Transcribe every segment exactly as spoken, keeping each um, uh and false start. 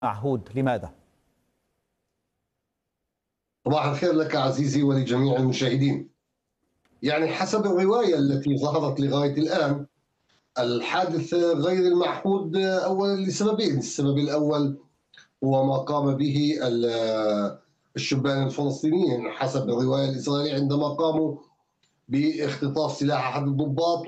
معهود، لماذا؟ صباح الخير لك عزيزي ولجميع المشاهدين. يعني حسب الرواية التي ظهرت لغاية الآن، الحادث غير المعهود أولا لسببين. السبب الأول هو ما قام به الشبان الفلسطينيين حسب الرواية الإسرائيلية عندما قاموا باختطاف سلاح أحد الضباط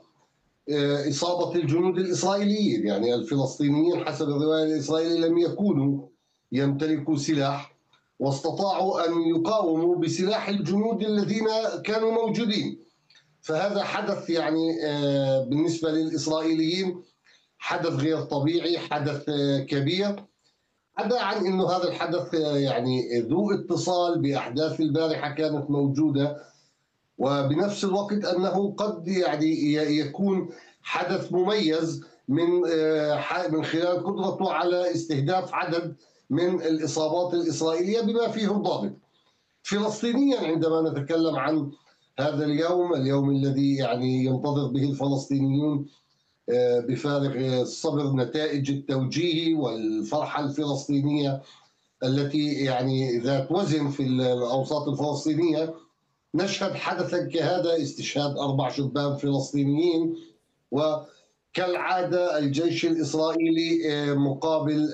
وإصابة الجنود الإسرائيليين. يعني الفلسطينيين حسب الرواية الإسرائيلية لم يكونوا يمتلكوا سلاح، واستطاعوا أن يقاوموا بسلاح الجنود الذين كانوا موجودين. فهذا حدث يعني بالنسبة للإسرائيليين حدث غير طبيعي، حدث كبير، عدا عن أنه هذا الحدث يعني ذو اتصال بأحداث البارحة كانت موجودة، وبنفس الوقت أنه قد يعني يكون حدث مميز من من خلال قدرته على استهداف عدد من الإصابات الإسرائيلية بما فيه الضابط. فلسطينيا عندما نتكلم عن هذا اليوم، اليوم الذي يعني ينتظر به الفلسطينيون بفارغ الصبر نتائج التوجيه والفرحة الفلسطينية التي يعني ذات وزن في الأوساط الفلسطينية، نشهد حدثا كهذا، استشهاد أربع شبان فلسطينيين، وكالعادة الجيش الإسرائيلي مقابل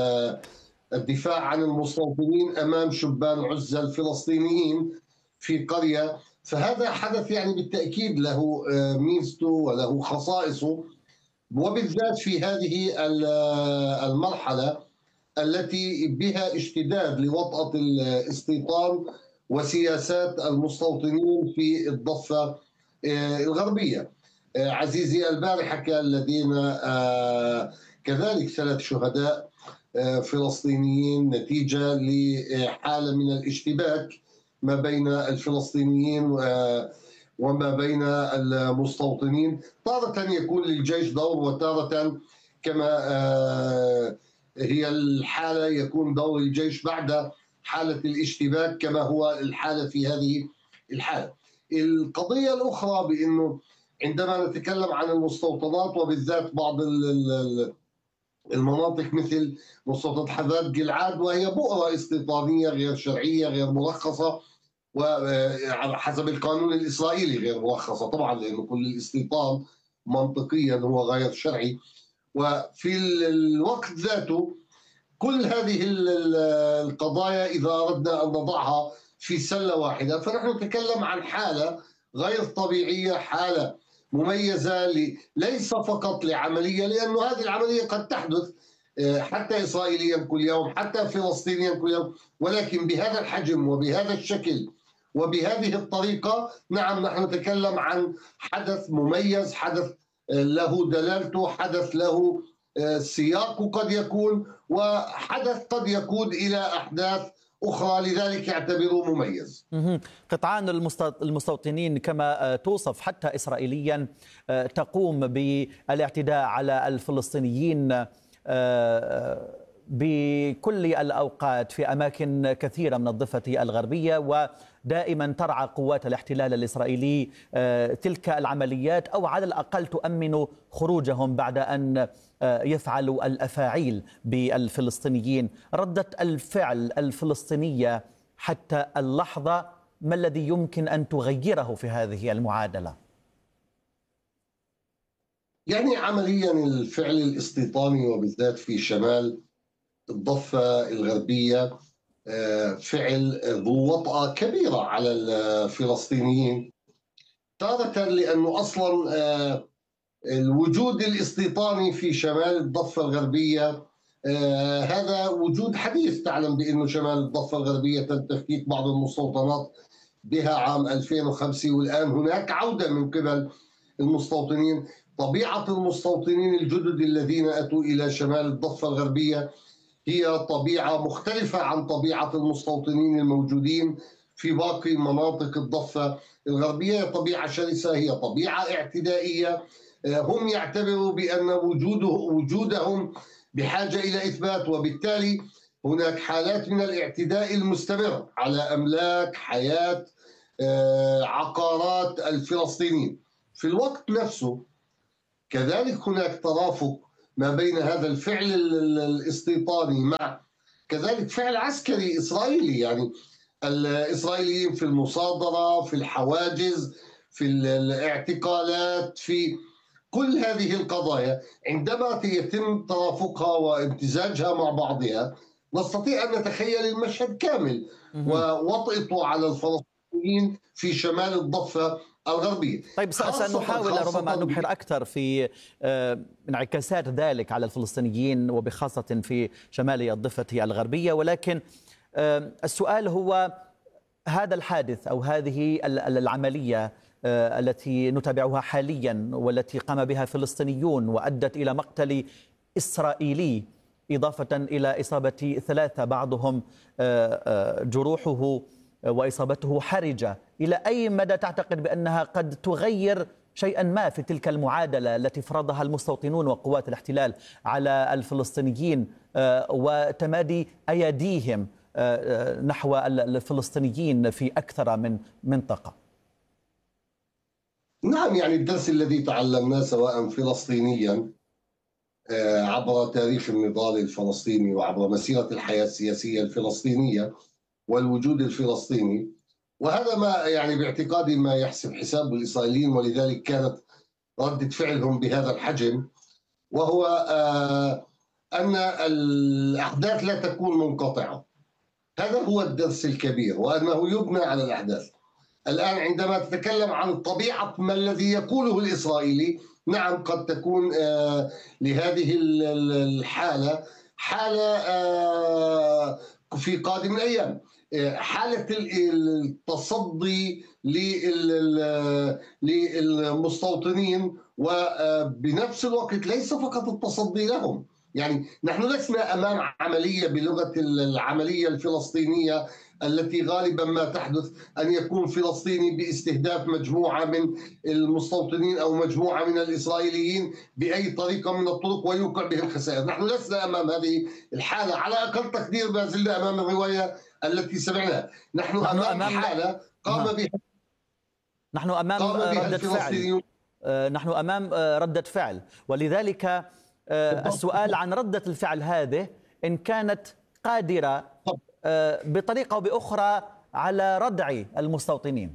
الدفاع عن المستوطنين أمام شبان عزة الفلسطينيين في قرية. فهذا حدث يعني بالتأكيد له ميزته وله خصائصه، وبالذات في هذه المرحلة التي بها اشتداد لوطأة الاستيطان وسياسات المستوطنين في الضفة الغربية. عزيزي، البارحة كان لدينا كذلك ثلاث شهداء فلسطينيين نتيجة لحالة من الاشتباك ما بين الفلسطينيين وما بين المستوطنين. تارة يكون للجيش دور، وتارة كما هي الحالة يكون دور الجيش بعد حالة الاشتباك كما هو الحالة في هذه الحالة. القضية الأخرى بأنه عندما نتكلم عن المستوطنات وبالذات بعض المناطق مثل مستوطنة حداد جلعاد، وهي بؤرة استيطانية غير شرعية غير مرخصة، وحسب القانون الإسرائيلي غير مرخصة طبعا، لأنه كل الاستيطان منطقيا هو غير شرعي. وفي الوقت ذاته كل هذه القضايا إذا أردنا أن نضعها في سلة واحدة، فنحن نتكلم عن حالة غير طبيعية، حالة مميزة ليس فقط لعملية، لأن هذه العملية قد تحدث حتى إسرائيليا كل يوم، حتى فلسطينيا كل يوم، ولكن بهذا الحجم وبهذا الشكل وبهذه الطريقة. نعم، نحن نتكلم عن حدث مميز، حدث له دلالته، حدث له سياقه قد يكون، وحدث قد يقود إلى أحداث أخرى، لذلك يعتبره مميز. قطعان المستوطنين كما توصف حتى إسرائيليا تقوم بالاعتداء على الفلسطينيين بكل الأوقات في أماكن كثيرة من الضفة الغربية، ودائما ترعى قوات الاحتلال الإسرائيلي تلك العمليات، أو على الأقل تؤمن خروجهم بعد أن يفعلوا الأفاعيل بالفلسطينيين. ردة الفعل الفلسطينية حتى اللحظة ما الذي يمكن أن تغيره في هذه المعادلة؟ يعني عمليا الفعل الاستيطاني وبالذات في شمال الضفة الغربية فعل ذو وطأة كبيرة على الفلسطينيين، تارة لأنه أصلا الوجود الاستيطاني في شمال الضفة الغربية هذا وجود حديث. تعلم بأنه شمال الضفة الغربية تم تفكيك بعض المستوطنات بها عام ألفين وخمسة، والآن هناك عودة من قبل المستوطنين. طبيعة المستوطنين الجدد الذين أتوا إلى شمال الضفة الغربية هي طبيعة مختلفة عن طبيعة المستوطنين الموجودين في باقي مناطق الضفة الغربية. طبيعة شرسة، هي طبيعة اعتدائية. هم يعتبروا بأن وجوده وجودهم بحاجة إلى إثبات، وبالتالي هناك حالات من الاعتداء المستمر على أملاك، حياة، عقارات الفلسطينيين. في الوقت نفسه كذلك هناك ترافق ما بين هذا الفعل الاستيطاني مع كذلك فعل عسكري إسرائيلي. يعني الإسرائيليين في المصادرة، في الحواجز، في الاعتقالات، في كل هذه القضايا عندما يتم ترافقها وامتزاجها مع بعضها نستطيع أن نتخيل المشهد كامل ووطئته على الفلسطينيين في شمال الضفة الغربية. طيب سنحاول ربما أن نبحر أكثر في انعكاسات ذلك على الفلسطينيين وبخاصة في شمال الضفة الغربية، ولكن السؤال هو هذا الحادث أو هذه العملية التي نتابعها حاليا والتي قام بها فلسطينيون وأدت إلى مقتل إسرائيلي إضافة إلى إصابة ثلاثة بعضهم جروحه وإصابته حرجة، إلى أي مدى تعتقد بأنها قد تغير شيئا ما في تلك المعادلة التي فرضها المستوطنون وقوات الاحتلال على الفلسطينيين وتمادي أيديهم نحو الفلسطينيين في أكثر من منطقة؟ نعم، يعني الدرس الذي تعلمناه سواء فلسطينيا عبر تاريخ النضال الفلسطيني وعبر مسيرة الحياة السياسية الفلسطينية والوجود الفلسطيني، وهذا ما يعني باعتقادي ما يحسب حساب الإسرائيليين، ولذلك كانت ردة فعلهم بهذا الحجم، وهو أن الأحداث لا تكون منقطعة. هذا هو الدرس الكبير، وأنه يبنى على الأحداث. الآن عندما تتكلم عن طبيعة ما الذي يقوله الإسرائيلي، نعم قد تكون آه لهذه الحالة حالة آه في قادم الأيام، آه حالة التصدي للمستوطنين، وبنفس الوقت ليس فقط التصدي لهم. يعني نحن لسنا أمام عملية بلغة العملية الفلسطينية التي غالبا ما تحدث أن يكون فلسطيني باستهداف مجموعة من المستوطنين أو مجموعة من الإسرائيليين بأي طريقة من الطرق ويوقع بهم خسائر. نحن لسنا أمام هذه الحالة، على أقل تقدير ما زلنا أمام الرواية التي سمعناها. نحن, نحن أمام, أمام حالة قام بها نحن أمام ردة فعل نحن أمام ردة فعل ولذلك السؤال عن ردة الفعل هذه إن كانت قادرة بطريقة أو بأخرى على ردع المستوطنين.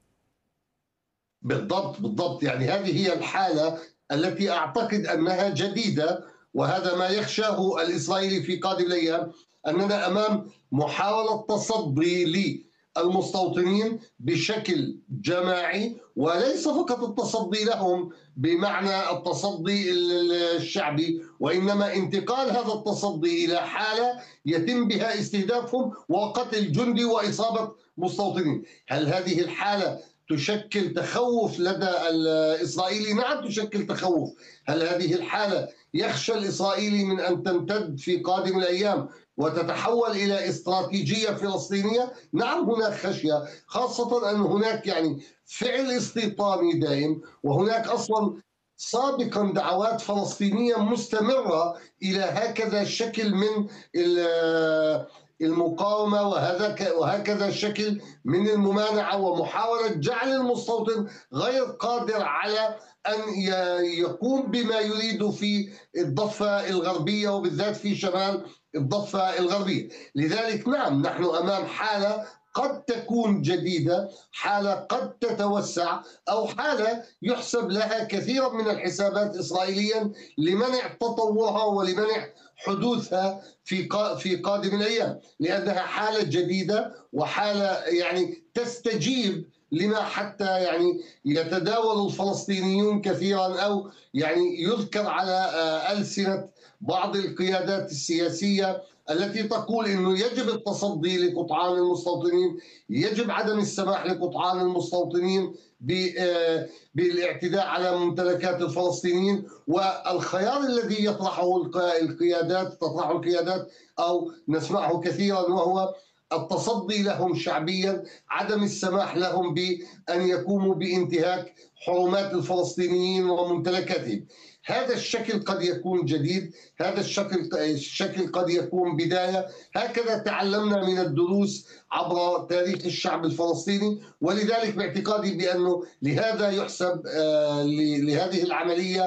بالضبط بالضبط يعني هذه هي الحالة التي أعتقد أنها جديدة، وهذا ما يخشاه الإسرائيلي في قادم الأيام، أننا أمام محاولة تصدي للمستوطنين بشكل جماعي، وليس فقط التصدي لهم بمعنى التصدي الشعبي، وإنما انتقال هذا التصدي إلى حالة يتم بها استهدافهم وقتل جندي وإصابة مستوطنين. هل هذه الحالة تشكل تخوف لدى الإسرائيلي؟ نعم تشكل تخوف. هل هذه الحالة يخشى الإسرائيلي من أن تمتد في قادم الأيام وتتحول إلى استراتيجية فلسطينية؟ نعم هناك خشية، خاصة أن هناك يعني فعل استيطاني دائم، وهناك أصلا سابقا دعوات فلسطينية مستمرة إلى هكذا شكل من المقاومة وهكذا شكل من الممانعة ومحاولة جعل المستوطن غير قادر على أن يقوم بما يريد في الضفة الغربية وبالذات في شمال الضفة الغربية. لذلك نعم نحن أمام حالة قد تكون جديدة، حالة قد تتوسع، أو حالة يحسب لها كثيرا من الحسابات إسرائيليا لمنع تطورها ولمنع حدوثها في في قادم الأيام، لأنها حالة جديدة وحالة يعني تستجيب لما حتى يعني يتداول الفلسطينيون كثيرا، أو يعني يذكر على ألسنة بعض القيادات السياسية التي تقول أنه يجب التصدي لقطعان المستوطنين، يجب عدم السماح لقطعان المستوطنين بالاعتداء على ممتلكات الفلسطينيين. والخيار الذي يطرحه القيادات تطرحه القيادات أو نسمعه كثيرا وهو التصدي لهم شعبيا، عدم السماح لهم بأن يقوموا بانتهاك حرمات الفلسطينيين وممتلكاتهم. هذا الشكل قد يكون جديد، هذا الشكل الشكل قد يكون بداية. هكذا تعلمنا من الدروس عبر تاريخ الشعب الفلسطيني، ولذلك باعتقادي بأنه لهذا يحسب لهذه العملية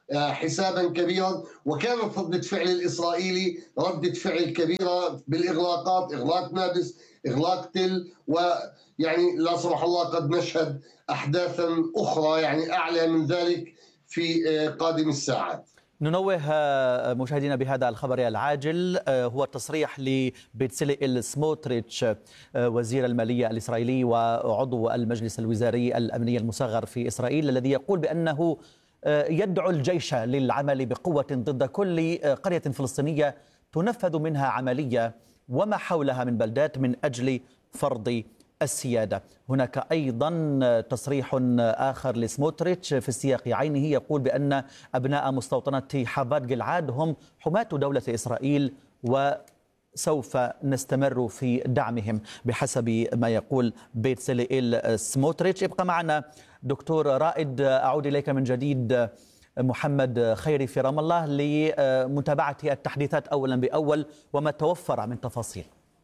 حسابا كبيرا، وكانت ردة فعل الإسرائيلي ردة فعل كبيرة بالإغلاقات، إغلاق نابلس، إغلاق تل، ويعني لا سمح الله قد نشهد أحداثا أخرى يعني أعلى من ذلك في قادم الساعات. ننوه مشاهدينا بهذا الخبر العاجل، هو التصريح لبيتسليل سموتريتش وزير المالية الإسرائيلي وعضو المجلس الوزاري الأمني المصغر في إسرائيل، الذي يقول بأنه يدعو الجيش للعمل بقوة ضد كل قرية فلسطينية تنفذ منها عملية وما حولها من بلدات من أجل فرض السيادة. هناك أيضا تصريح آخر لسموتريتش في السياق عينه، يقول بأن أبناء مستوطنة حافات جلعاد هم حماة دولة إسرائيل وسوف نستمر في دعمهم بحسب ما يقول بيتسليل سموتريتش. ابقى معنا دكتور رائد، أعود إليك من جديد. محمد خيري في رام الله لمتابعة التحديثات أولا بأول وما توفر من تفاصيل.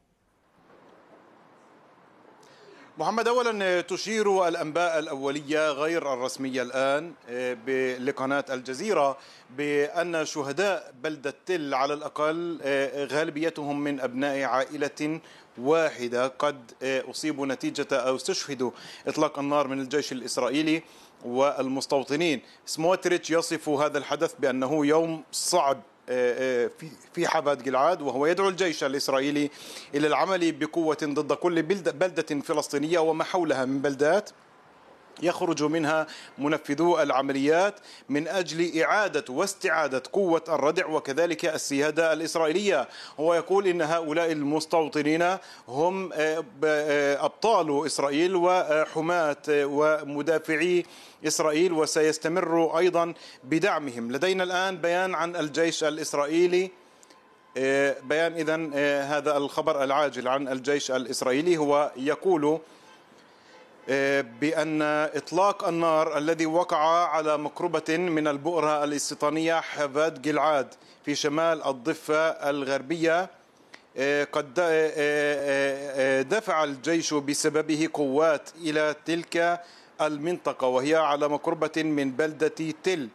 محمد، أولا تشير الأنباء الأولية غير الرسمية الآن لقناة الجزيرة بأن شهداء بلدة تل على الأقل غالبيتهم من أبناء عائلة واحدة قد أصيبوا نتيجة أو استشهدوا إطلاق النار من الجيش الإسرائيلي والمستوطنين. سموتريتش يصف هذا الحدث بأنه يوم صعب في حافات جلعاد، وهو يدعو الجيش الإسرائيلي إلى العمل بقوة ضد كل بلدة فلسطينية وما حولها من بلدات يخرج منها منفذو العمليات من أجل إعادة واستعادة قوة الردع وكذلك السيادة الإسرائيلية. هو يقول إن هؤلاء المستوطنين هم أبطال إسرائيل وحماة ومدافعي إسرائيل، وسيستمر أيضا بدعمهم. لدينا الآن بيان عن الجيش الإسرائيلي، بيان إذن هذا الخبر العاجل عن الجيش الإسرائيلي، هو يقول بأن إطلاق النار الذي وقع على مقربة من البؤرة الاستيطانية حافات جلعاد في شمال الضفة الغربية قد دفع الجيش بسببه قوات إلى تلك المنطقة وهي على مقربة من بلدة تل.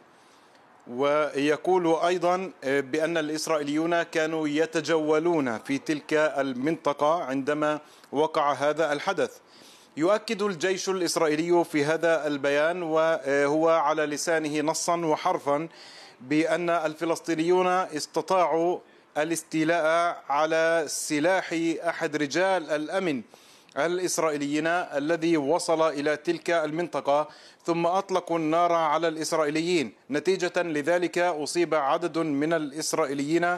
ويقول أيضا بأن الإسرائيليون كانوا يتجولون في تلك المنطقة عندما وقع هذا الحدث. يؤكد الجيش الإسرائيلي في هذا البيان وهو على لسانه نصا وحرفا بأن الفلسطينيون استطاعوا الاستيلاء على سلاح أحد رجال الأمن الإسرائيليين الذي وصل إلى تلك المنطقة، ثم أطلقوا النار على الإسرائيليين. نتيجة لذلك أصيب عدد من الإسرائيليين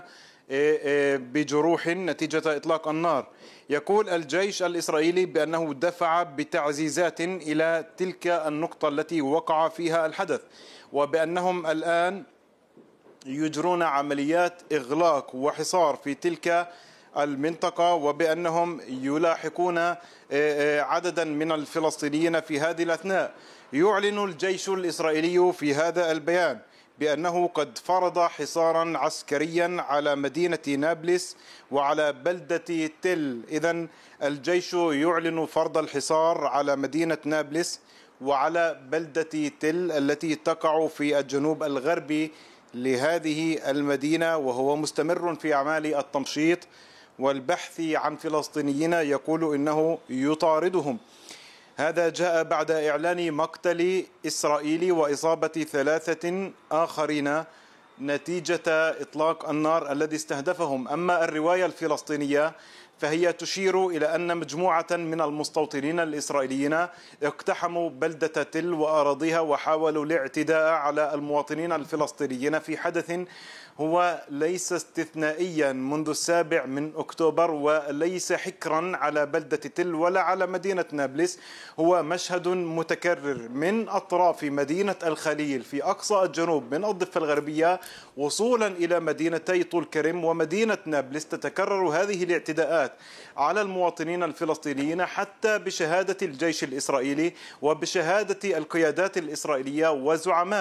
بجروح نتيجة إطلاق النار. يقول الجيش الإسرائيلي بأنه دفع بتعزيزات إلى تلك النقطة التي وقع فيها الحدث، وبأنهم الآن يجرون عمليات إغلاق وحصار في تلك المنطقة، وبأنهم يلاحقون عددا من الفلسطينيين في هذه الأثناء. يعلن الجيش الإسرائيلي في هذا البيان بأنه قد فرض حصارا عسكريا على مدينة نابلس وعلى بلدة تل. إذن الجيش يعلن فرض الحصار على مدينة نابلس وعلى بلدة تل التي تقع في الجنوب الغربي لهذه المدينة، وهو مستمر في أعمال التمشيط والبحث عن فلسطينيين يقول إنه يطاردهم. هذا جاء بعد إعلان مقتل إسرائيلي وإصابة ثلاثة آخرين نتيجة إطلاق النار الذي استهدفهم. أما الرواية الفلسطينية فهي تشير إلى أن مجموعة من المستوطنين الإسرائيليين اقتحموا بلدة تل وأراضيها وحاولوا الاعتداء على المواطنين الفلسطينيين في حدث هو ليس استثنائيا منذ السابع من أكتوبر، وليس حكرا على بلدة تل ولا على مدينة نابلس. هو مشهد متكرر من أطراف مدينة الخليل في أقصى الجنوب من الضفة الغربية وصولا إلى مدينتي طول كرم ومدينة نابلس. تتكرر هذه الاعتداءات على المواطنين الفلسطينيين حتى بشهادة الجيش الإسرائيلي وبشهادة القيادات الإسرائيلية وزعماء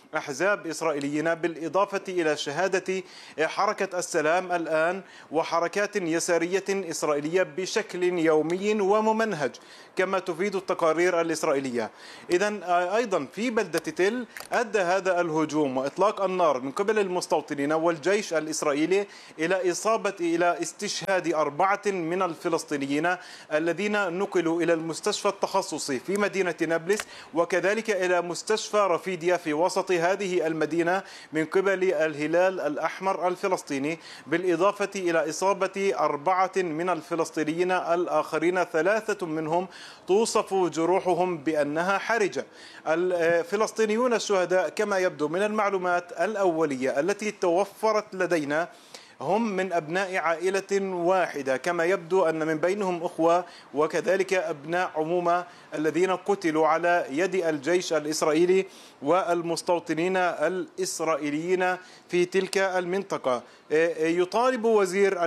أحزاب إسرائيليين، بالإضافة إلى شهادة حركة السلام الآن وحركات يسارية إسرائيلية بشكل يومي وممنهج كما تفيد التقارير الإسرائيلية. إذن أيضا في بلدة تل أدى هذا الهجوم وإطلاق النار من قبل المستوطنين والجيش الإسرائيلي إلى إصابة إلى استشهاد أربعة من الفلسطينيين الذين نقلوا إلى المستشفى التخصصي في مدينة نابلس، وكذلك إلى مستشفى رفيديا في وسط هذه المدينة من قبل الهلال الأحمر الفلسطيني، بالإضافة إلى إصابة أربعة من الفلسطينيين الآخرين، ثلاثة منهم توصف جروحهم بأنها حرجة. الفلسطينيون الشهداء كما يبدو من المعلومات الأولية التي توفرت لدينا هم من أبناء عائلة واحدة، كما يبدو أن من بينهم أخوة وكذلك أبناء عمومة الذين قتلوا على يد الجيش الإسرائيلي والمستوطنين الإسرائيليين في تلك المنطقة. يطالب وزير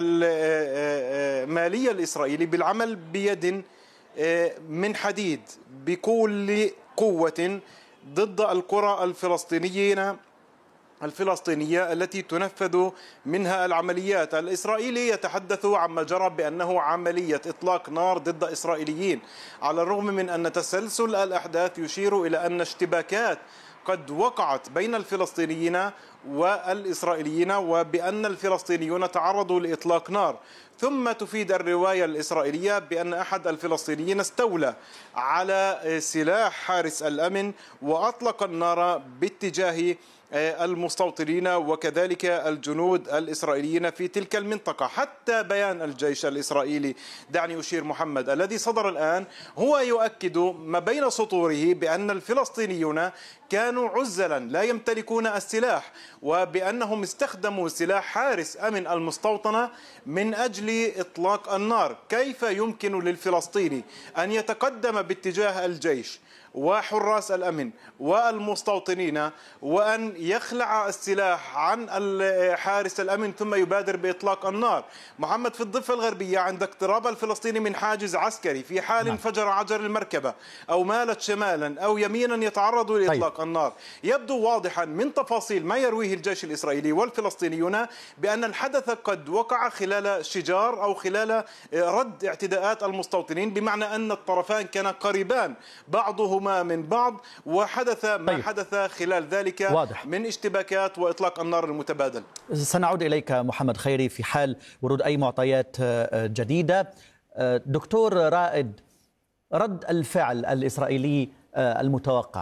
المالية الإسرائيلي بالعمل بيد من حديد بكل قوة ضد القرى الفلسطينيين الفلسطينية التي تنفذ منها العمليات. الإسرائيلي يتحدث عما جرى بأنه عملية إطلاق نار ضد إسرائيليين، على الرغم من أن تسلسل الأحداث يشير إلى أن اشتباكات قد وقعت بين الفلسطينيين والإسرائيليين، وبأن الفلسطينيون تعرضوا لإطلاق نار. ثم تفيد الرواية الإسرائيلية بأن أحد الفلسطينيين استولى على سلاح حارس الأمن وأطلق النار باتجاه المستوطنين وكذلك الجنود الإسرائيليين في تلك المنطقة. حتى بيان الجيش الإسرائيلي، دعني أشير محمد، الذي صدر الآن هو يؤكد ما بين سطوره بأن الفلسطينيون كانوا عزلا لا يمتلكون السلاح، وبأنهم استخدموا سلاح حارس أمن المستوطنة من أجل إطلاق النار. كيف يمكن للفلسطيني أن يتقدم باتجاه الجيش وحراس الأمن والمستوطنين وأن يخلع السلاح عن حارس الأمن ثم يبادر بإطلاق النار؟ محمد، في الضفة الغربية عند اقتراب الفلسطيني من حاجز عسكري، في حال انفجر عجر المركبة أو مالت شمالا أو يمينا يتعرض لإطلاق طيب. النار. يبدو واضحا من تفاصيل ما يرويه الجيش الإسرائيلي والفلسطينيون بأن الحدث قد وقع خلال شجار أو خلال رد اعتداءات المستوطنين، بمعنى أن الطرفان كانا قريبان بعضهما من بعض، وحدث ما طيب. حدث خلال ذلك واضح. من اشتباكات وإطلاق النار المتبادل. سنعود إليك محمد خيري في حال ورود أي معطيات جديدة. دكتور رائد، رد الفعل الإسرائيلي المتوقع؟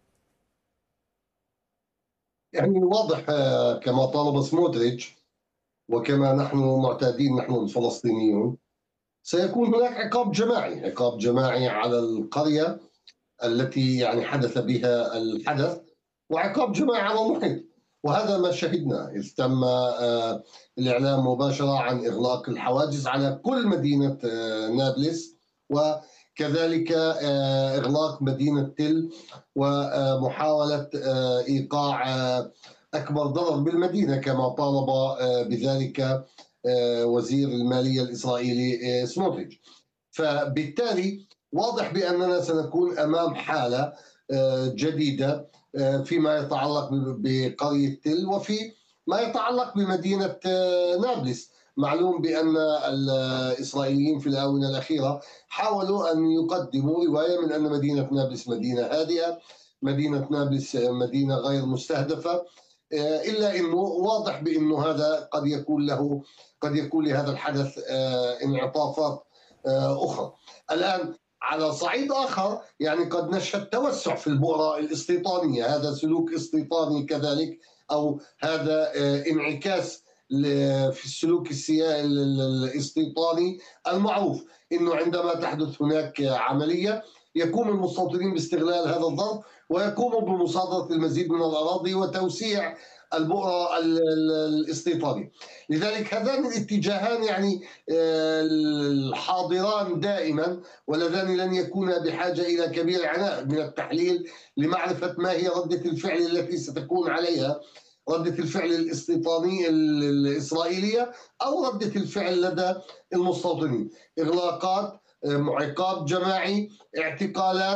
يعني واضح كما طالب سموتريتش وكما نحن معتادين نحن الفلسطينيون، سيكون هناك عقاب جماعي، عقاب جماعي على القرية التي يعني حدث بها الحدث، وعقاب جماعي على المحيط. وهذا ما شهدنا إذ تم الإعلام مباشرة عن إغلاق الحواجز على كل مدينة نابلس، وكذلك إغلاق مدينة تل ومحاولة إيقاع أكبر ضرر بالمدينة كما طالب بذلك وزير المالية الإسرائيلي سموتريتش. فبالتالي واضح بأننا سنكون أمام حالة جديدة فيما يتعلق بقرية تل وفي ما يتعلق بمدينة نابلس. معلوم بأن الإسرائيليين في الآونة الأخيرة حاولوا أن يقدموا رواية من أن مدينة نابلس مدينة هادئة، مدينة نابلس مدينة غير مستهدفة، إلا أنه واضح بأنه هذا قد يكون له قد يكون لهذا الحدث انعطافات أخرى. الآن على صعيد آخر يعني قد نشهد توسع في البؤرة الاستيطانية، هذا سلوك استيطاني كذلك، أو هذا انعكاس في السلوك الاستيطاني المعروف، أنه عندما تحدث هناك عملية يقوم المستوطنين باستغلال هذا الظرف ويقوموا بمصادرة المزيد من الأراضي وتوسيع البؤرة الاستيطاني. لذلك هذان الاتجاهان يعني الحاضران دائما، واللذان لن يكونا بحاجة إلى كبير عناء من التحليل لمعرفة ما هي ردة الفعل التي ستكون عليها، ردة الفعل الاستيطانية الإسرائيلية أو ردة الفعل لدى المستوطنين. إغلاقات، عقاب جماعي، اعتقالات،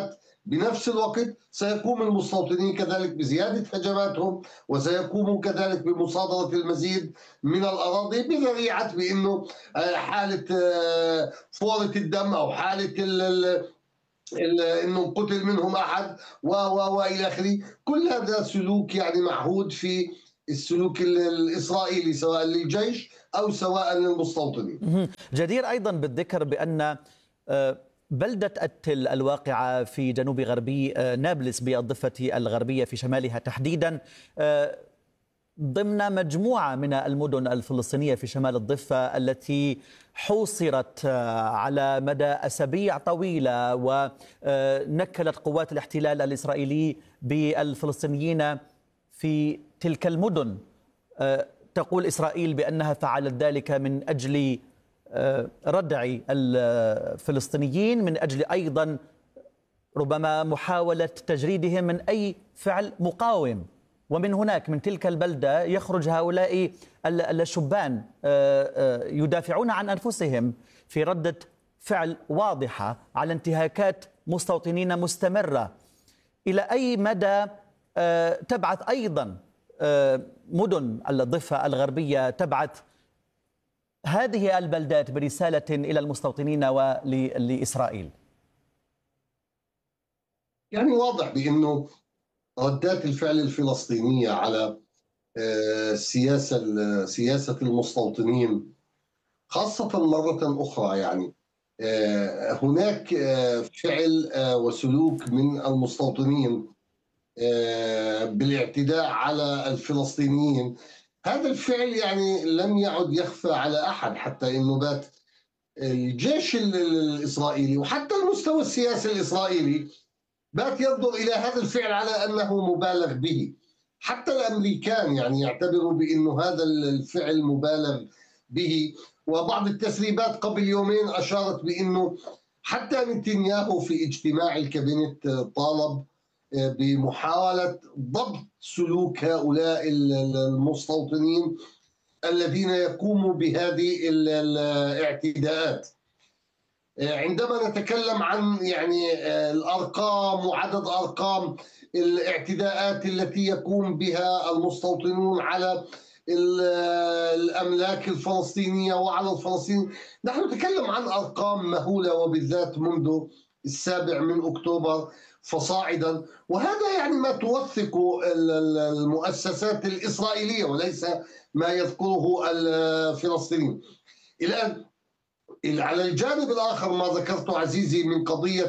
بنفس الوقت سيقوم المستوطنين كذلك بزيادة هجماتهم، وسيقوموا كذلك بمصادرة المزيد من الأراضي بذريعة بأنه حالة فورة الدم أو حالة انه قتل منهم احد و و والى اخره. كل هذا سلوك يعني معهود في السلوك الاسرائيلي سواء للجيش او سواء للمستوطنين. جدير ايضا بالذكر بان بلده التل الواقعه في جنوب غربي نابلس بالضفه الغربيه في شمالها تحديدا ضمن مجموعة من المدن الفلسطينية في شمال الضفة التي حوصرت على مدى أسابيع طويلة، ونكلت قوات الاحتلال الإسرائيلي بالفلسطينيين في تلك المدن. تقول إسرائيل بأنها فعلت ذلك من أجل ردع الفلسطينيين، من أجل أيضا ربما محاولة تجريدهم من أي فعل مقاوم. ومن هناك من تلك البلدة يخرج هؤلاء الشبان يدافعون عن أنفسهم في ردة فعل واضحة على انتهاكات مستوطنين مستمرة. إلى أي مدى تبعث أيضا مدن الضفة الغربية تبعث هذه البلدات برسالة إلى المستوطنين ولإسرائيل؟ يعني واضح بأنه ردات الفعل الفلسطينية على سياسة سياسة المستوطنين خاصة مرة أخرى، يعني هناك فعل وسلوك من المستوطنين بالاعتداء على الفلسطينيين. هذا الفعل يعني لم يعد يخفى على أحد، حتى إنه بات الجيش الإسرائيلي وحتى المستوى السياسي الإسرائيلي بات ينظر إلى هذا الفعل على أنه مبالغ به. حتى الأمريكان يعني يعتبروا بأنه هذا الفعل مبالغ به. وبعض التسريبات قبل يومين أشارت بأنه حتى نتنياهو في اجتماع الكابينت طالب بمحاولة ضبط سلوك هؤلاء المستوطنين الذين يقوموا بهذه الاعتداءات. عندما نتكلم عن يعني الأرقام وعدد أرقام الاعتداءات التي يقوم بها المستوطنون على الأملاك الفلسطينية وعلى الفلسطينيين، نحن نتكلم عن أرقام مهولة، وبالذات منذ السابع من أكتوبر فصاعدا. وهذا يعني ما توثق المؤسسات الإسرائيلية وليس ما يذكره الفلسطينيين. الآن على الجانب الآخر ما ذكرته عزيزي من قضية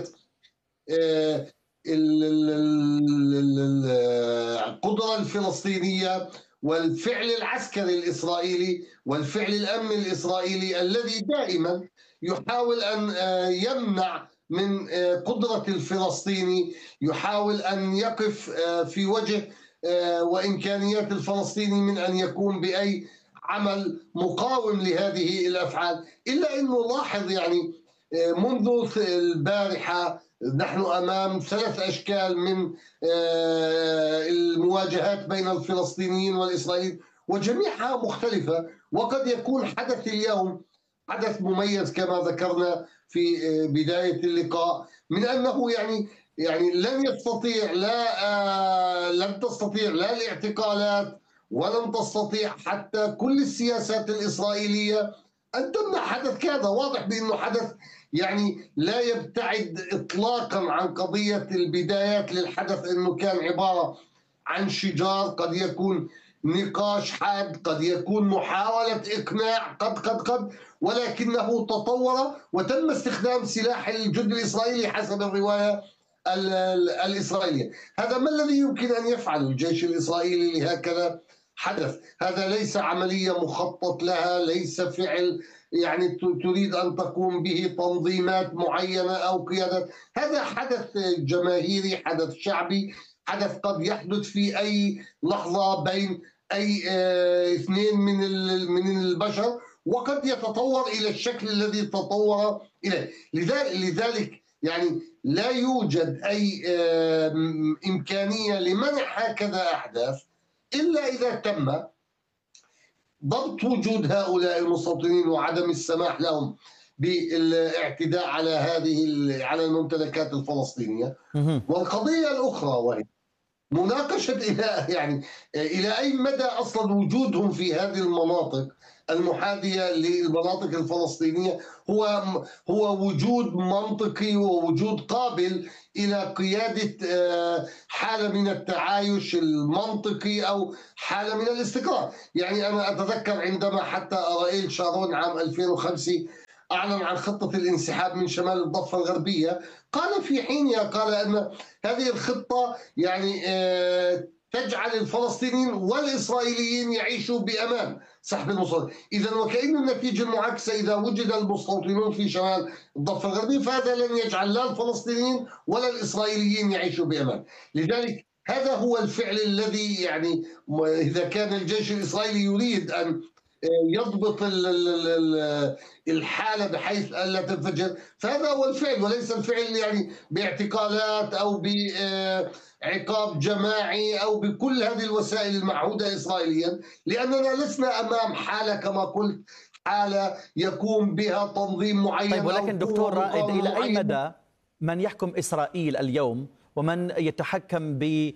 القدرة الفلسطينية والفعل العسكري الإسرائيلي والفعل الأمني الإسرائيلي الذي دائما يحاول أن يمنع من قدرة الفلسطيني، يحاول أن يقف في وجه وإمكانيات الفلسطيني من أن يقوم بأي عمل مقاوم لهذه الأفعال. إلا أنه لاحظ يعني منذ البارحة نحن أمام ثلاث أشكال من المواجهات بين الفلسطينيين والإسرائيليين وجميعها مختلفة. وقد يكون حدث اليوم حدث مميز كما ذكرنا في بداية اللقاء، من أنه يعني يعني لن يستطيع لا لن تستطيع لا الاعتقالات ولن تستطيع حتى كل السياسات الإسرائيلية أن تمنع حدث كذا. واضح بأنه حدث يعني لا يبتعد إطلاقا عن قضية البدايات للحدث، أنه كان عبارة عن شجار، قد يكون نقاش حاد، قد يكون محاولة إقناع، قد قد قد ولكنه تطور وتم استخدام سلاح الجند الإسرائيلي حسب الرواية الإسرائيلية. هذا ما الذي يمكن أن يفعله الجيش الإسرائيلي لهكذا حدث؟ هذا ليس عملية مخطط لها، ليس فعل يعني تريد أن تقوم به تنظيمات معينة أو قيادات. هذا حدث جماهيري، حدث شعبي، حدث قد يحدث في أي لحظة بين أي اثنين من من البشر، وقد يتطور إلى الشكل الذي تطور إليه. لذلك يعني لا يوجد أي إمكانية لمنع هكذا أحداث إلا إذا تم ضبط وجود هؤلاء المستوطنين وعدم السماح لهم بالاعتداء على هذه على الممتلكات الفلسطينية. والقضية الأخرى وهي مناقشة إلى يعني إلى أي مدى أصلا وجودهم في هذه المناطق المحاذية للمناطق الفلسطينية هو هو وجود منطقي ووجود قابل إلى قيادة حالة من التعايش المنطقي أو حالة من الاستقرار. يعني أنا أتذكر عندما حتى أرائيل شارون عام ألفين وخمسة أعلن عن خطة الانسحاب من شمال الضفة الغربية، قال في حينها قال أن هذه الخطة يعني تجعل الفلسطينيين والإسرائيليين يعيشوا بأمان، سحب المستوطنين. إذا وكأن النتيجة المعاكسة، إذا وجد المستوطنون في شمال الضفة الغربية فهذا لن يجعل لا الفلسطينيين ولا الإسرائيليين يعيشوا بأمان. لذلك هذا هو الفعل الذي يعني إذا كان الجيش الإسرائيلي يريد أن يضبط الحالة بحيث ألا تنفجر فهذا هو الفعل، وليس الفعل يعني باعتقالات أو بعقاب جماعي أو بكل هذه الوسائل المعهودة إسرائيليا، لأننا لسنا أمام حالة كما قلت حالة يقوم بها تنظيم معين. طيب ولكن دكتور رائد، إلى أي مدى من يحكم إسرائيل اليوم ومن يتحكم ب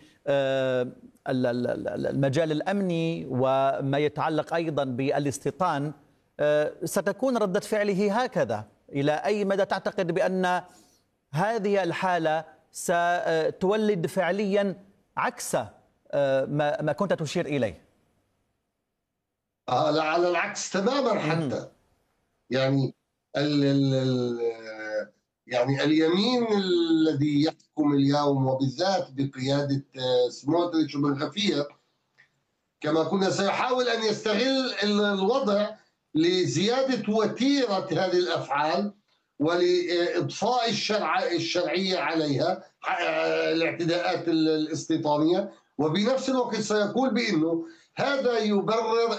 المجال الأمني وما يتعلق أيضا بالاستيطان ستكون ردة فعله هكذا؟ إلى أي مدى تعتقد بأن هذه الحالة ستولد فعليا عكس ما كنت تشير إليه؟ على العكس تماما. حتى يعني ال ال يعني اليمين الذي يحكم اليوم وبالذات بقيادة سموتريتش وبن غفير كما كنا سيحاول أن يستغل الوضع لزيادة وتيرة هذه الأفعال ولإضفاء الشرع الشرعية عليها، الاعتداءات الاستيطانية، وبنفس الوقت سيقول بأنه هذا يبرر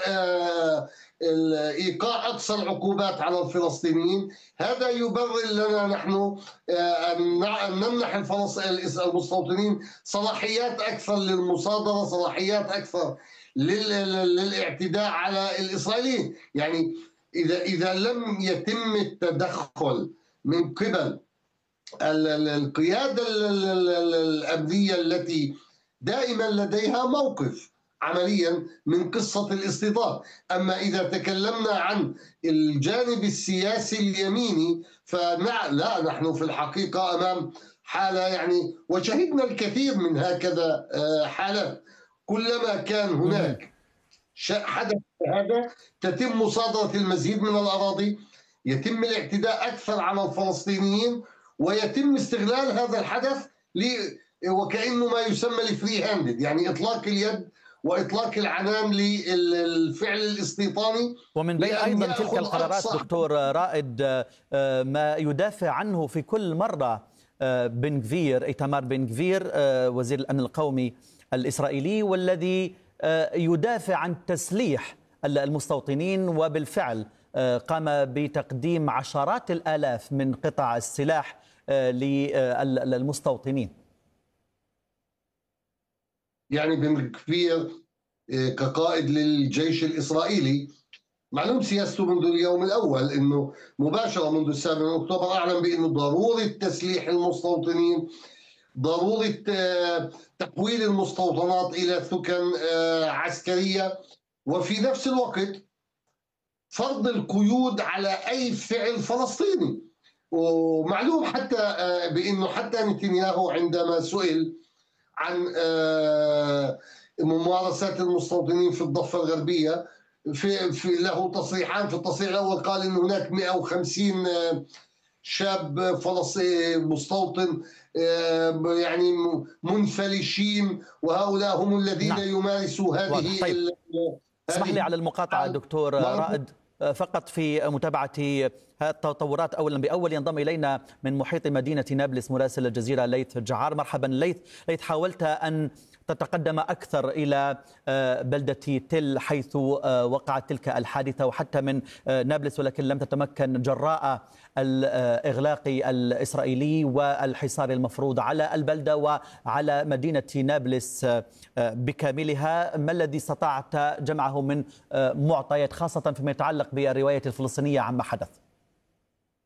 إيقاع أقصى العقوبات على الفلسطينيين، هذا يبرر لنا نحن أن نمنح المستوطنين صلاحيات أكثر للمصادرة، صلاحيات أكثر للاعتداء على الإسرائيليين. يعني إذا إذا لم يتم التدخل من قبل القيادة الأمنية التي دائما لديها موقف عمليا من قصة الاستيطان، أما إذا تكلمنا عن الجانب السياسي اليميني فلا، نحن في الحقيقة أمام حالة يعني، وشهدنا الكثير من هكذا حالات، كلما كان هناك حدث هذا تتم مصادرة المزيد من الأراضي، يتم الاعتداء أكثر على الفلسطينيين، ويتم استغلال هذا الحدث وكأنه ما يسمى الفري هاندد، يعني إطلاق اليد وإطلاق العنان للفعل الاستيطاني. ومن بين أيضا تلك القرارات دكتور رائد ما يدافع عنه في كل مرة بن غفير، إيتمار بن غفير وزير الأمن القومي الإسرائيلي، والذي يدافع عن تسليح المستوطنين، وبالفعل قام بتقديم عشرات الآلاف من قطع السلاح للمستوطنين. يعني بن غفير كقائد للجيش الإسرائيلي معلوم سياسته منذ اليوم الأول، أنه مباشرة منذ السابع من أكتوبر أعلن بأنه ضرورة تسليح المستوطنين، ضرورة تحويل المستوطنات إلى سكن عسكرية، وفي نفس الوقت فرض القيود على أي فعل فلسطيني. ومعلوم حتى بأنه حتى نتنياهو عندما سئل عن ممارسات المستوطنين في الضفة الغربية في, في له تصريحان، في التصريح الأول قال أن هناك مئة وخمسين شاب فلسطيني مستوطن يعني منفلشين، وهؤلاء هم الذين نعم. يمارسوا هذه. طيب. اسمح لي على المقاطعة دكتور رائد فقط في متابعة التطورات. أولا بأول ينضم إلينا من محيط مدينة نابلس مراسل الجزيرة ليث جعار. مرحبا ليث. ليث، حاولت أن تتقدم أكثر إلى بلدة تل حيث وقعت تلك الحادثة وحتى من نابلس، ولكن لم تتمكن جراء الإغلاق الإسرائيلي والحصار المفروض على البلدة وعلى مدينة نابلس بكاملها. ما الذي استطعت جمعه من معطيات خاصة فيما يتعلق بالرواية الفلسطينية عما حدث؟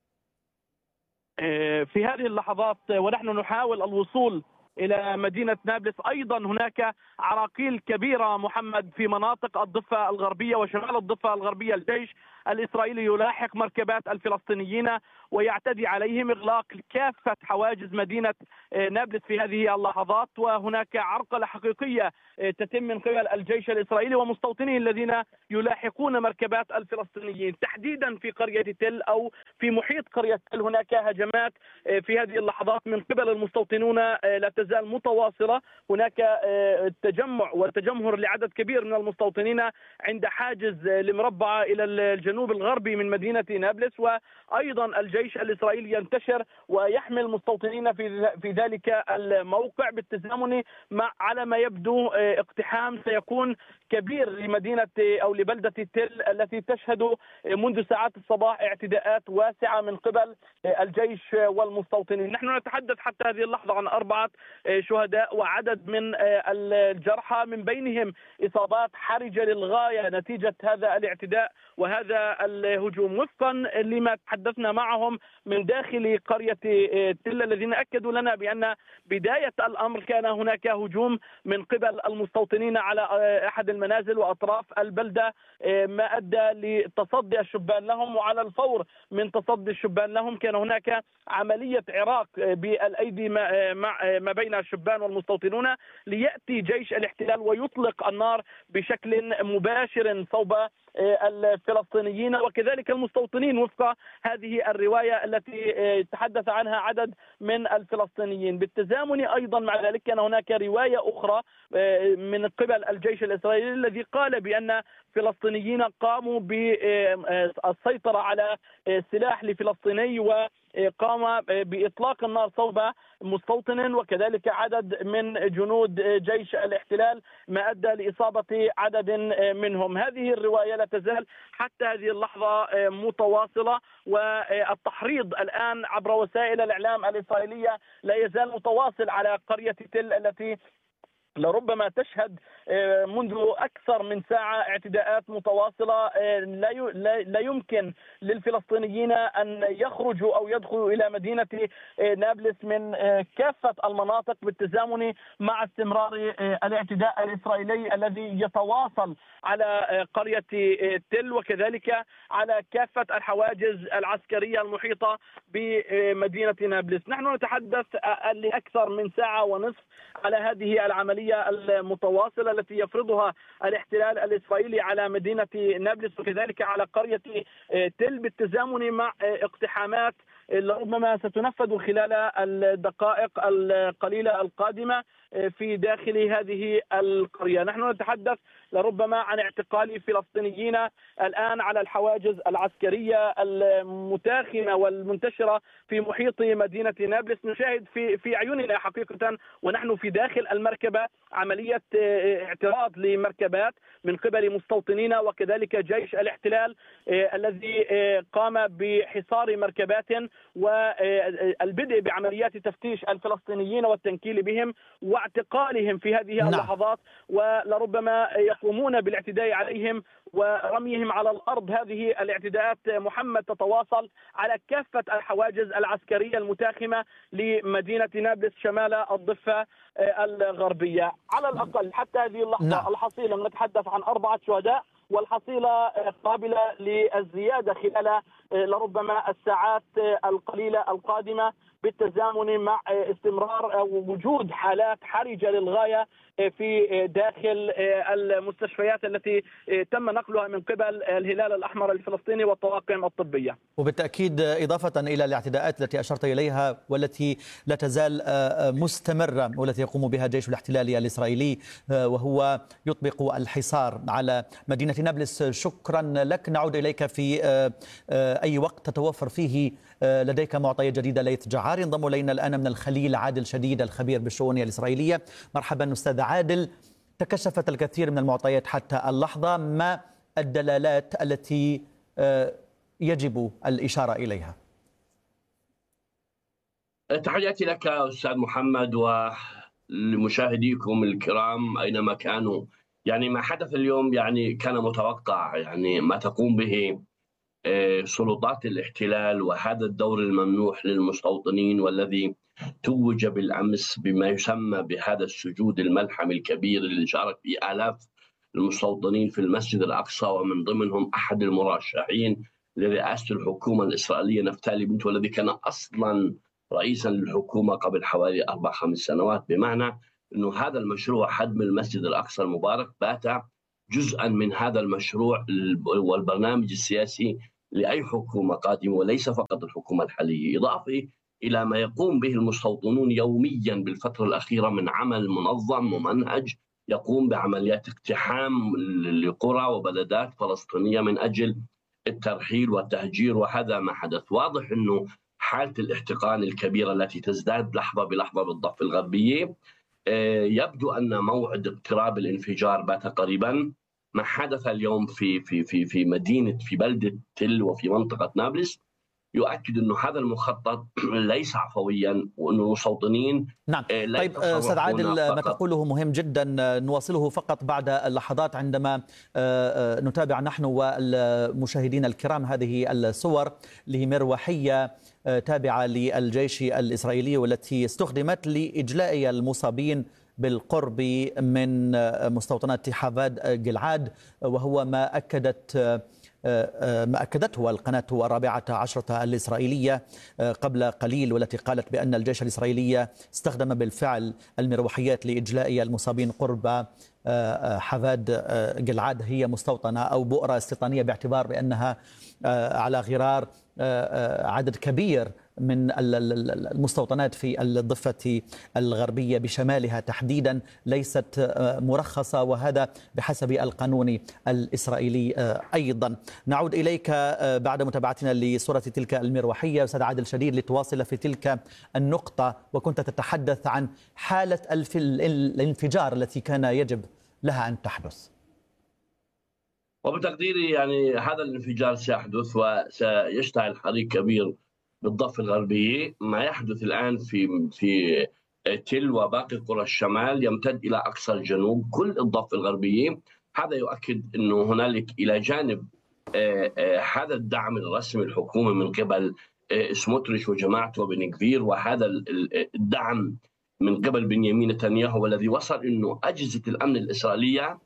في هذه اللحظات ونحن نحاول الوصول إلى مدينة نابلس، أيضا هناك عراقيل كبيرة محمد في مناطق الضفة الغربية وشمال الضفة الغربية. الجيش الإسرائيلي يلاحق مركبات الفلسطينيين ويعتدي عليهم، إغلاق كافة حواجز مدينة نابلس في هذه اللحظات، وهناك عرقلة حقيقية تتم من قبل الجيش الإسرائيلي ومستوطنيه الذين يلاحقون مركبات الفلسطينيين تحديدا في قرية تل أو في محيط قرية تل. هناك هجمات في هذه اللحظات من قبل المستوطنون لا تزال متواصلة. هناك تجمع وتجمهر لعدد كبير من المستوطنين عند حاجز المربع إلى الجنوب الغربي من مدينة نابلس، وأيضا الجيش الإسرائيلي ينتشر ويحمل المستوطنين في في ذلك الموقع بالتزامن مع على ما يبدو اقتحام سيكون كبير لمدينة أو لبلدة تل التي تشهد منذ ساعات الصباح اعتداءات واسعة من قبل الجيش والمستوطنين. نحن نتحدث حتى هذه اللحظة عن أربعة شهداء وعدد من الجرحى، من بينهم إصابات حرجة للغاية نتيجة هذا الاعتداء وهذا الهجوم. وفقا لما تحدثنا معهم من داخل قرية تل الذين أكدوا لنا بأن بداية الأمر كان هناك هجوم من قبل المستوطنين على أحد المنازل وأطراف البلدة، ما أدى لتصدي الشبان لهم، وعلى الفور من تصدي الشبان لهم كان هناك عملية عراق بالأيدي ما بين الشبان والمستوطنون ليأتي جيش الاحتلال ويطلق النار بشكل مباشر صوب الفلسطينيين وكذلك المستوطنين وفق هذه الرواية التي تحدث عنها عدد من الفلسطينيين. بالتزامن أيضا مع ذلك كان هناك رواية أخرى من قبل الجيش الإسرائيلي الذي قال بأن فلسطينيين قاموا بالسيطرة على سلاح لفلسطيني وقام بإطلاق النار صوب مستوطن وكذلك عدد من جنود جيش الاحتلال، ما أدى لإصابة عدد منهم. هذه الرواية لا تزال حتى هذه اللحظة متواصلة، والتحريض الآن عبر وسائل الإعلام الإسرائيلية لا يزال متواصل على قرية تل التي لربما تشهد منذ أكثر من ساعة اعتداءات متواصلة. لا يمكن للفلسطينيين أن يخرجوا أو يدخلوا إلى مدينة نابلس من كافة المناطق بالتزامن مع استمرار الاعتداء الإسرائيلي الذي يتواصل على قرية تل وكذلك على كافة الحواجز العسكرية المحيطة بمدينة نابلس. نحن نتحدث لأكثر من ساعة ونصف على هذه العملية المتواصلة التي يفرضها الاحتلال الإسرائيلي على مدينة نابلس وكذلك على قرية تل بالتزامن مع اقتحامات ربما ستنفذ خلال الدقائق القليلة القادمة في داخل هذه القرية. نحن نتحدث لربما عن اعتقال فلسطينيين الآن على الحواجز العسكرية المتاخمة والمنتشرة في محيط مدينة نابلس. نشاهد في في عيوننا حقيقة ونحن في داخل المركبة عملية اعتراض لمركبات من قبل مستوطنين وكذلك جيش الاحتلال الذي قام بحصار مركبات والبدء بعمليات تفتيش الفلسطينيين والتنكيل بهم واعتقالهم في هذه نعم. اللحظات، ولربما يقومون بالاعتداء عليهم ورميهم على الأرض. هذه الاعتداءات محمد تتواصل على كافة الحواجز العسكرية المتاخمة لمدينة نابلس شمال الضفة الغربية. على الأقل حتى هذه اللحظة نعم. الحصيلة نتحدث عن أربعة شهداء والحصيلة قابلة للزيادة خلال لربما الساعات القليلة القادمة بالتزامن مع استمرار أو وجود حالات حرجة للغاية في داخل المستشفيات التي تم نقلها من قبل الهلال الأحمر الفلسطيني والطواقم الطبية. وبالتأكيد إضافة إلى الاعتداءات التي أشرت إليها والتي لا تزال مستمرة والتي يقوم بها جيش الاحتلال الإسرائيلي وهو يطبق الحصار على مدينة نابلس. شكرا لك، نعود إليك في أي وقت تتوفر فيه لديك معطيات جديدة. ليث جعار ينضم إلينا الآن من الخليل، عادل شديد الخبير بالشؤون الإسرائيلية. مرحبا أستاذ عادل. تكشفت الكثير من المعطيات حتى اللحظة، ما الدلالات التي يجب الإشارة إليها؟ تحياتي لك أستاذ محمد ولمشاهديكم الكرام أينما كانوا. يعني ما حدث اليوم يعني كان متوقع، يعني ما تقوم به سلطات الاحتلال وهذا الدور الممنوح للمستوطنين والذي توج بالأمس بما يسمى بهذا السجود الملحمي الكبير اللي شارك فيه آلاف المستوطنين في المسجد الأقصى، ومن ضمنهم أحد المرشحين لرئاسة الحكومة الإسرائيلية نفتالي بنت، والذي كان أصلا رئيسا للحكومة قبل حوالي أربع خمس سنوات. بمعنى أنه هذا المشروع هدم المسجد الأقصى المبارك بات جزءا من هذا المشروع والبرنامج السياسي لأي حكومة قادمة وليس فقط الحكومة الحالية، إضافة إلى ما يقوم به المستوطنون يوميا بالفترة الأخيرة من عمل منظم ممنهج يقوم بعمليات اقتحام لقرى وبلدات فلسطينية من أجل الترحيل والتهجير، وهذا ما حدث. واضح أنه حالة الاحتقان الكبيرة التي تزداد لحظة بلحظة بالضفة الغربية يبدو أن موعد اقتراب الانفجار بات قريبا. ما حدث اليوم في في في في مدينة في بلدة تل وفي منطقة نابلس يؤكد أنه هذا المخطط ليس عفويا، وأنه المستوطنين نعم. طيب أستاذ عادل، ما تقوله مهم جدا، نواصله فقط بعد اللحظات عندما نتابع نحن والمشاهدين الكرام هذه الصور لمروحية تابعة للجيش الإسرائيلي والتي استخدمت لإجلاء المصابين بالقرب من مستوطنات حافاد جلعاد، وهو ما أكدت ما أكدته القناة الرابعة عشرة الإسرائيلية قبل قليل، والتي قالت بأن الجيش الإسرائيلي استخدم بالفعل المروحيات لإجلاء المصابين قرب حافاد جلعاد. هي مستوطنة أو بؤرة استيطانية باعتبار بأنها على غرار عدد كبير من المستوطنات في الضفة الغربية بشمالها تحديدا ليست مرخصة، وهذا بحسب القانون الإسرائيلي أيضا. نعود إليك بعد متابعتنا لصورة تلك المروحية أستاذ عادل شديد لتواصل في تلك النقطة، وكنت تتحدث عن حالة الانفجار التي كان يجب لها أن تحدث. وبتقديري يعني هذا الانفجار سيحدث وسيشتعل حريق كبير بالضفة الغربية. ما يحدث الآن في في تل وباقي قرى الشمال يمتد إلى أقصى الجنوب كل الضفة الغربية. هذا يؤكد أنه هنالك إلى جانب هذا الدعم الرسمي الحكومي من قبل سموتريش وجماعته وبن غفير، وهذا الدعم من قبل بنيامين نتنياهو، والذي وصل أنه أجهزة الأمن الإسرائيلية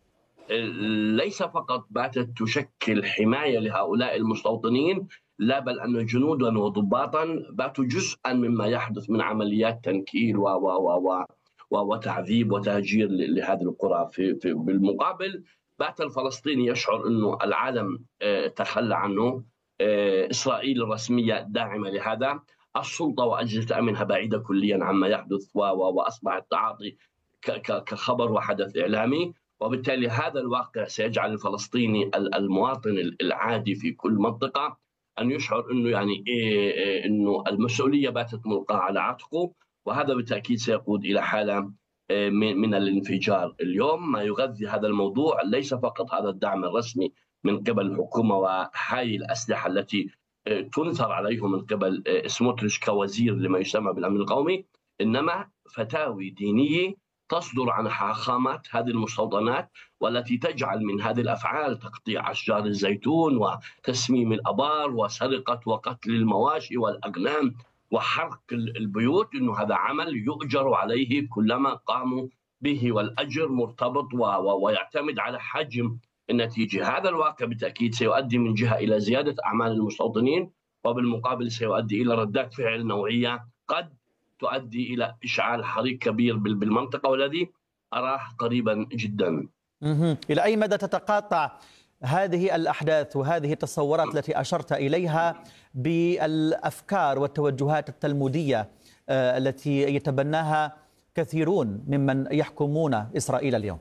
ليس فقط باتت تشكل حماية لهؤلاء المستوطنين، لا بل أن جنودا وضباطا باتوا جزءا مما يحدث من عمليات تنكيل و و و و وتعذيب وتهجير لهذه القرى. في, في بالمقابل بات الفلسطيني يشعر أنه العالم تخلى عنه، إسرائيل الرسمية داعمة لهذا، السلطة وأجهزة أمنها بعيدة كليا عما يحدث وأصبح التعاطي كخبر وحدث إعلامي. وبالتالي هذا الواقع سيجعل الفلسطيني المواطن العادي في كل منطقة أن يشعر أنه يعني إيه إيه أنه المسؤولية باتت ملقاة على عاتقه، وهذا بالتأكيد سيقود إلى حالة من الانفجار. اليوم ما يغذي هذا الموضوع ليس فقط هذا الدعم الرسمي من قبل الحكومة وهاي الأسلحة التي تنثر عليه من قبل سموتريش كوزير لما يسمى بالأمن القومي، إنما فتاوي دينية تصدر عن حاخامات هذه المستوطنات والتي تجعل من هذه الأفعال تقطيع أشجار الزيتون وتسميم الأبار وسرقة وقتل المواشي والأغنام وحرق البيوت، إنه هذا عمل يؤجر عليه كلما قاموا به، والأجر مرتبط ويعتمد على حجم النتيجة. هذا الواقع بالتأكيد سيؤدي من جهة إلى زيادة أعمال المستوطنين، وبالمقابل سيؤدي إلى ردات فعل نوعية قد تؤدي إلى إشعال حريق كبير بالمنطقة، والذي أراه قريبا جدا. إلى أي مدى تتقاطع هذه الأحداث وهذه التصورات التي أشرت إليها بالأفكار والتوجهات التلمودية التي يتبناها كثيرون ممن يحكمون إسرائيل اليوم؟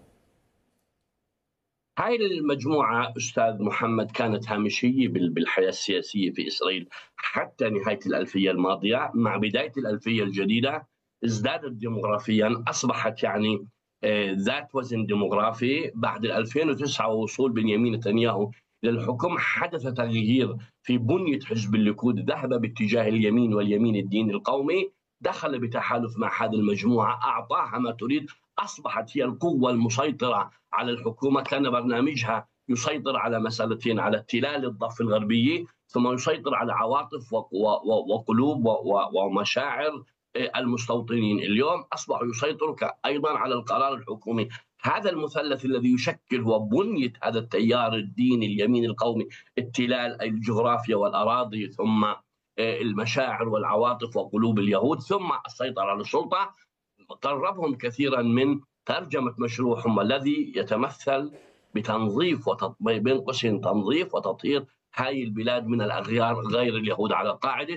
هاي المجموعة أستاذ محمد كانت هامشية بالحياة السياسية في إسرائيل حتى نهاية الألفية الماضية. مع بداية الألفية الجديدة ازدادت ديموغرافيا، أصبحت يعني ذات وزن ديموغرافي. بعد ألفين وتسعة ووصول بنيامين نتنياهو للحكم حدث تغيير في بنية حزب الليكود، ذهب باتجاه اليمين واليمين الديني القومي، دخل بتحالف مع هذه المجموعة، أعطاها ما تريد، أصبحت هي القوة المسيطرة على الحكومة. كان برنامجها يسيطر على مسألتين، على التلال الضفة الغربية ثم يسيطر على عواطف وقلوب ومشاعر المستوطنين. اليوم أصبحوا يسيطروا أيضا على القرار الحكومي. هذا المثلث الذي يشكل هو بنية هذا التيار الديني اليمين القومي، التلال الجغرافيا والأراضي، ثم المشاعر والعواطف وقلوب اليهود، ثم السيطرة على السلطة، قربهم كثيرا من ترجمة مشروعهم الذي يتمثل بتنظيف وتطبيق بين قوسين تنظيف وتطهير هاي البلاد من الأغيار غير اليهود على القاعدة.